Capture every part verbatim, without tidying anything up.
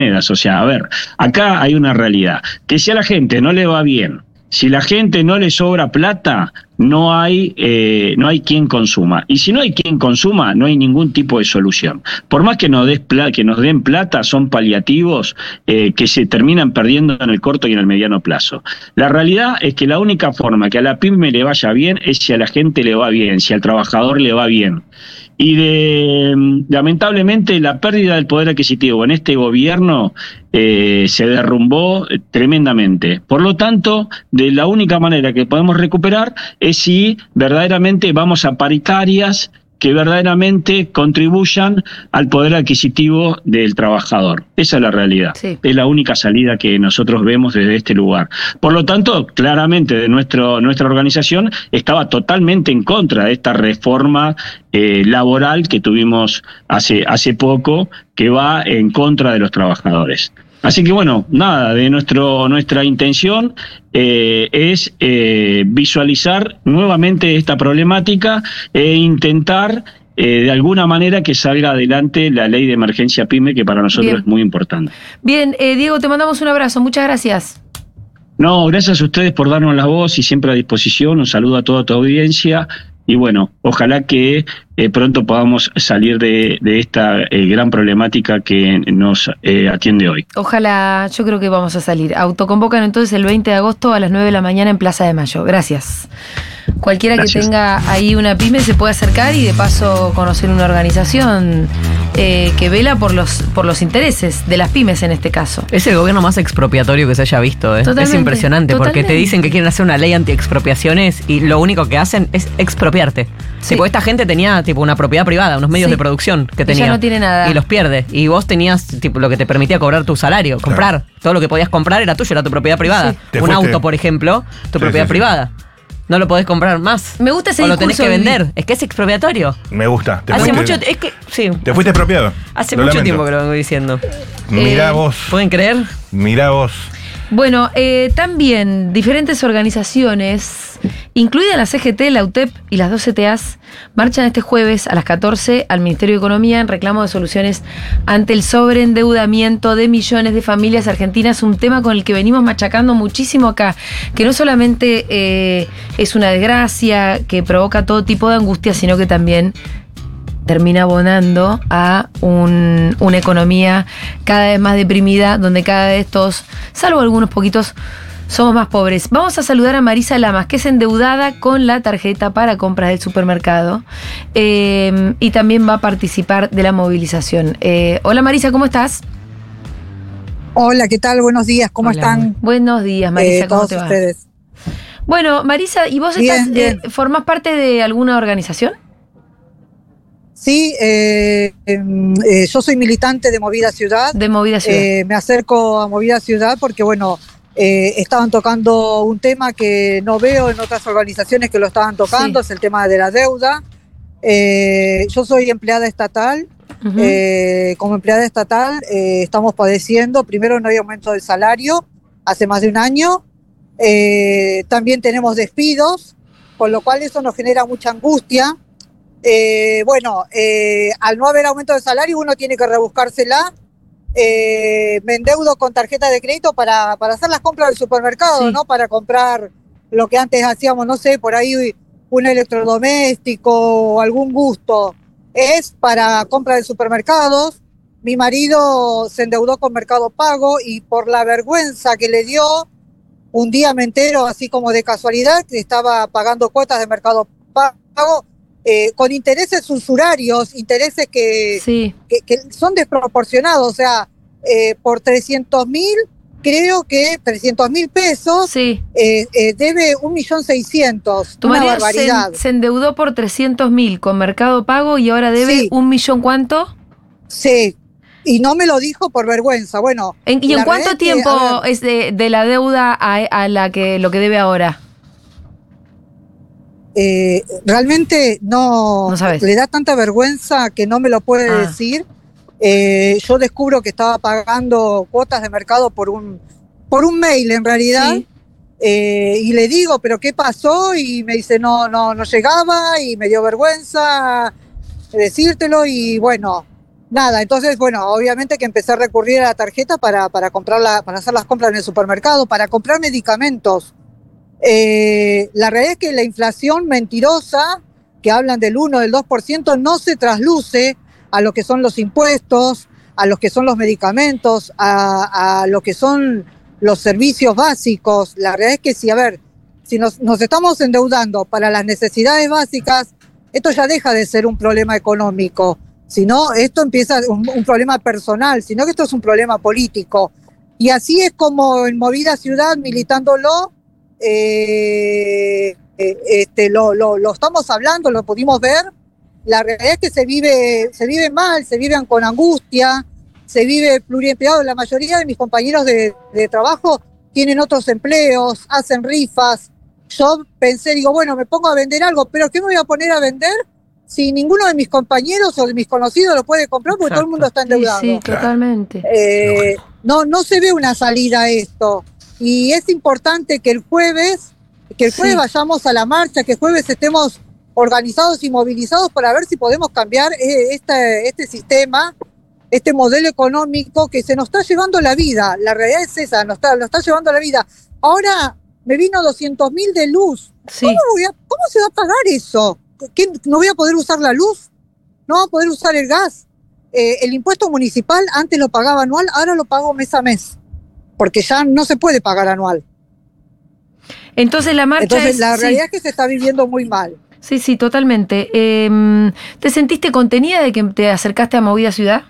O sea, a ver, acá hay una realidad, que si a la gente no le va bien, si la gente no le sobra plata, no hay eh, no hay quien consuma. Y si no hay quien consuma, no hay ningún tipo de solución. Por más que nos, des pla que nos den plata, son paliativos eh, que se terminan perdiendo en el corto y en el mediano plazo. La realidad es que la única forma que a la pyme le vaya bien es si a la gente le va bien, si al trabajador le va bien. Y de, lamentablemente la pérdida del poder adquisitivo en este gobierno eh, se derrumbó tremendamente. Por lo tanto, de la única manera que podemos recuperar es si verdaderamente vamos a paritarias que verdaderamente contribuyan al poder adquisitivo del trabajador. Esa es la realidad. Sí. Es la única salida que nosotros vemos desde este lugar. Por lo tanto, claramente de nuestro, nuestra organización estaba totalmente en contra de esta reforma eh, laboral que tuvimos hace, hace poco, que va en contra de los trabajadores. Así que bueno, nada, de nuestro nuestra intención eh, es eh, visualizar nuevamente esta problemática e intentar eh, de alguna manera que salga adelante la ley de emergencia PYME, que para nosotros Bien. es muy importante. Bien, eh, Diego, te mandamos un abrazo, muchas gracias. No, gracias a ustedes por darnos la voz y siempre a disposición. Un saludo a toda tu audiencia. Y bueno, ojalá que eh, pronto podamos salir de, de esta eh, gran problemática que nos eh, atiende hoy. Ojalá, yo creo que vamos a salir. Autoconvocan entonces el veinte de agosto a las nueve de la mañana en Plaza de Mayo. Gracias. Cualquiera Gracias. que tenga ahí una pyme se puede acercar y de paso conocer una organización eh, que vela por los por los intereses de las pymes en este caso. Es el gobierno más expropiatorio que se haya visto, ¿eh? Es impresionante, totalmente. Porque te dicen que quieren hacer una ley anti-expropiaciones y lo único que hacen es expropiarte. Sí. Tipo, esta gente tenía tipo una propiedad privada, unos medios sí. de producción que tenía. Y ya no tiene nada. Y los pierde. Y vos tenías tipo lo que te permitía cobrar tu salario, comprar. Claro. Todo lo que podías comprar era tuyo, era tu propiedad privada. Sí. Un auto, por ejemplo, tu sí, propiedad sí, privada. Sí. No lo podés comprar más. Me gusta ese O lo tenés que vender. De... Es que es expropiatorio. Me gusta. Te Hace fuiste... mucho... Es que, sí. Te fuiste expropiado. Hace lo mucho lamento. tiempo que lo vengo diciendo. Mirá eh, vos. ¿Pueden creer? Mirá vos. Bueno, eh, también diferentes organizaciones, incluida la C G T, la U T E P y las dos C T As, marchan este jueves a las catorce al Ministerio de Economía en reclamo de soluciones ante el sobreendeudamiento de millones de familias argentinas, un tema con el que venimos machacando muchísimo acá, que no solamente eh, es una desgracia que provoca todo tipo de angustia, sino que también termina abonando a un, una economía cada vez más deprimida, donde cada vez todos, salvo algunos poquitos, somos más pobres. Vamos a saludar a Marisa Lamas, que es endeudada con la tarjeta para compras del supermercado eh, y también va a participar de la movilización. Eh, hola Marisa, ¿cómo estás? Hola, ¿qué tal? Buenos días, ¿cómo Hola, están? Buenos días, Marisa, eh, ¿cómo todos te va? ustedes. Bueno, Marisa, ¿y vos bien, estás, bien. Eh, formás parte de alguna organización? Sí, eh, eh, yo soy militante de Movida Ciudad. De Movida Ciudad. Eh, me acerco a Movida Ciudad porque, bueno, eh, estaban tocando un tema que no veo en otras organizaciones que lo estaban tocando, sí. Es el tema de la deuda. Eh, yo soy empleada estatal. Uh-huh. eh, como empleada estatal eh, estamos padeciendo, primero no hay aumento del salario hace más de un año. Eh, también tenemos despidos, con lo cual eso nos genera mucha angustia. Eh, bueno, eh, al no haber aumento de salario uno tiene que rebuscársela. Eh, me endeudo con tarjeta de crédito para, para hacer las compras del supermercado, sí. ¿no? Para comprar lo que antes hacíamos, no sé, por ahí un electrodoméstico o algún gusto. Es para compra de supermercados. Mi marido se endeudó con Mercado Pago y por la vergüenza que le dio, un día me entero, así como de casualidad, que estaba pagando cuotas de Mercado Pago. Eh, con intereses usurarios, intereses que, sí. que, que son desproporcionados, o sea, eh, por trescientos mil, creo que trescientos mil pesos, sí. eh, eh, debe un millón seiscientos, tu una marido barbaridad. Se, se endeudó por trescientos mil con Mercado Pago y ahora debe sí. un millón, ¿cuánto? Sí, y no me lo dijo por vergüenza, bueno. ¿En, ¿Y en cuánto tiempo que, es de, de la deuda a, a la que lo que debe ahora? Eh, realmente no, no le da tanta vergüenza que no me lo puede ah. decir. Eh, yo descubro que estaba pagando cuotas de mercado por un por un mail en realidad, sí. eh, y le digo, ¿pero qué pasó? Y me dice, no, no, no llegaba, y me dio vergüenza decírtelo, y bueno, nada, entonces, bueno, obviamente que empecé a recurrir a la tarjeta para, para, comprar la, para hacer las compras en el supermercado, para comprar medicamentos. Eh, la realidad es que la inflación mentirosa, que hablan del uno, del dos por ciento, no se trasluce a lo que son los impuestos, a lo que son los medicamentos, a, a lo que son los servicios básicos. La realidad es que sí, a ver, si nos, nos estamos endeudando para las necesidades básicas, esto ya deja de ser un problema económico, sino esto empieza un, un problema personal, sino que esto es un problema político. Y así es como en Movida Ciudad, militándolo, eh, eh, este, lo, lo, lo estamos hablando, lo pudimos ver. La realidad es que se vive, se vive mal, se viven con angustia, se vive pluriempleado. La mayoría de mis compañeros de, de trabajo tienen otros empleos, hacen rifas. Yo pensé, digo, bueno, me pongo a vender algo, pero ¿qué me voy a poner a vender si ninguno de mis compañeros o de mis conocidos lo puede comprar porque Exacto. todo el mundo está endeudado? Sí, sí, totalmente. Eh, no, no se ve una salida a esto. Y es importante que el jueves, que el jueves sí. vayamos a la marcha, que el jueves estemos organizados y movilizados para ver si podemos cambiar este, este sistema, este modelo económico que se nos está llevando la vida. La realidad es esa, nos está, nos está llevando la vida. Ahora me vino doscientos mil de luz. Sí. ¿Cómo, voy a, ¿Cómo se va a pagar eso? ¿Qué, ¿No voy a poder usar la luz? ¿No voy a poder usar el gas? Eh, el impuesto municipal antes lo pagaba anual, ahora lo pago mes a mes, porque ya no se puede pagar anual. Entonces la marcha Entonces, es... la realidad sí. es que se está viviendo muy mal. Sí, sí, totalmente. Eh, ¿Te sentiste contenida de que te acercaste a Movida Ciudad?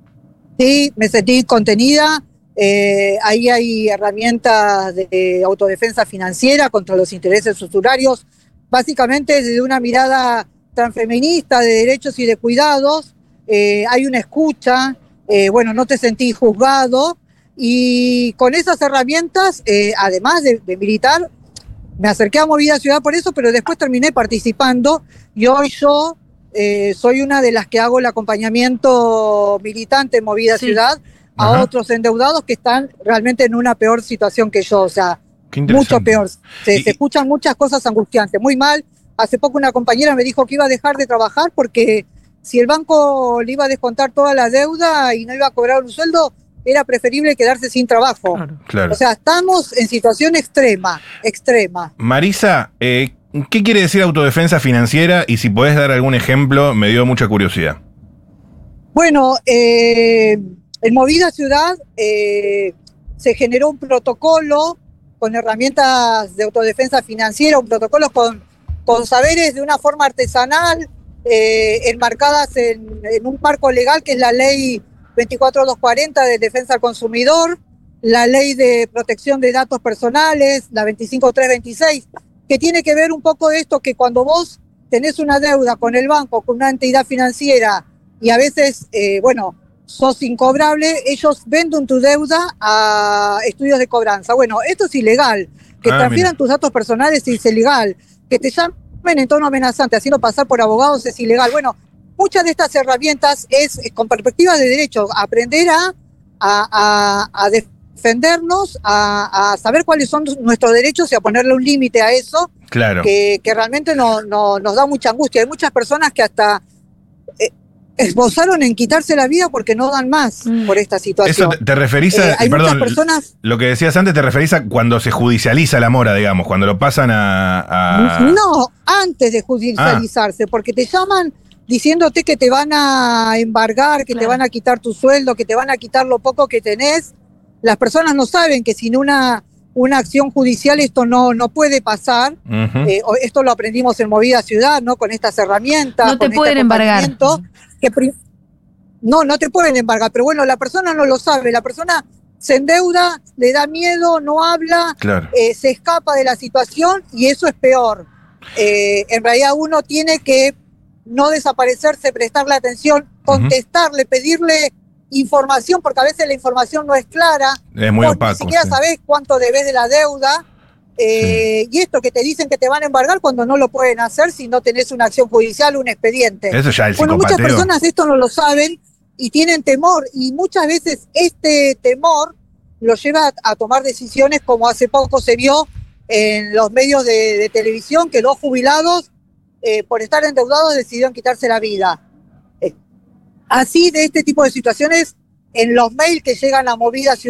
Sí, me sentí contenida. Eh, ahí hay herramientas de autodefensa financiera contra los intereses usurarios, básicamente desde una mirada transfeminista de derechos y de cuidados. Eh, hay una escucha, eh, bueno, no te sentís juzgado, y con esas herramientas, eh, además de, de militar, me acerqué a Movida Ciudad por eso, pero después terminé participando y hoy yo eh, soy una de las que hago el acompañamiento militante en Movida sí. Ciudad a Ajá. otros endeudados que están realmente en una peor situación que yo, o sea, mucho peor. Se, y... se escuchan muchas cosas angustiantes, muy mal. Hace poco una compañera me dijo que iba a dejar de trabajar porque si el banco le iba a descontar toda la deuda y no iba a cobrar un sueldo, era preferible quedarse sin trabajo. Claro, claro. O sea, estamos en situación extrema, extrema. Marisa, eh, ¿qué quiere decir autodefensa financiera? Y si podés dar algún ejemplo, me dio mucha curiosidad. Bueno, eh, en Movida Ciudad eh, se generó un protocolo con herramientas de autodefensa financiera, un protocolo con, con saberes de una forma artesanal, eh, enmarcadas en, en un marco legal que es la ley veinticuatro mil doscientos cuarenta de defensa al consumidor, la ley de protección de datos personales, la veinticinco mil trescientos veintiséis, que tiene que ver un poco de esto, que cuando vos tenés una deuda con el banco, con una entidad financiera, y a veces, eh, bueno, sos incobrable, ellos venden tu deuda a estudios de cobranza. Bueno, esto es ilegal. Que ah, transfieran mira. tus datos personales es ilegal. Que te llamen en tono amenazante, haciendo pasar por abogados es ilegal. Bueno, muchas de estas herramientas es, es con perspectiva de derecho, aprender a, a, a, a defendernos, a, a saber cuáles son nuestros derechos y a ponerle un límite a eso, claro. que, que realmente no, no, nos da mucha angustia. Hay muchas personas que hasta eh, esbozaron en quitarse la vida porque no dan más mm. por esta situación. Eso te, te referís a, eh, hay perdón, muchas personas, lo que decías antes, te referís a cuando se judicializa la mora, digamos, cuando lo pasan a... a... No, antes de judicializarse, ah. porque te llaman diciéndote que te van a embargar, que claro. te van a quitar tu sueldo, que te van a quitar lo poco que tenés. Las personas no saben que sin una, una acción judicial esto no, no puede pasar. Uh-huh. Eh, esto lo aprendimos en Movida Ciudad, ¿no? Con estas herramientas. No te con pueden este embargar. Que pri- no, no te pueden embargar, pero bueno, la persona no lo sabe. La persona se endeuda, le da miedo, no habla, claro. eh, se escapa de la situación y eso es peor. Eh, en realidad uno tiene que no desaparecerse, prestarle atención, contestarle, uh-huh. pedirle información, porque a veces la información no es clara. Es muy Vos opaco. Ni siquiera sí. sabés cuánto debes de la deuda. Eh, sí. Y esto que te dicen que te van a embargar cuando no lo pueden hacer si no tenés una acción judicial, un expediente. Eso ya el Bueno, muchas psicopateo. personas esto no lo saben y tienen temor. Y muchas veces este temor los lleva a, a tomar decisiones como hace poco se vio en los medios de, de televisión, que dos jubilados Eh, por estar endeudados decidieron quitarse la vida. Eh, así de este tipo de situaciones, en los mails que llegan a Movida Ciudadana,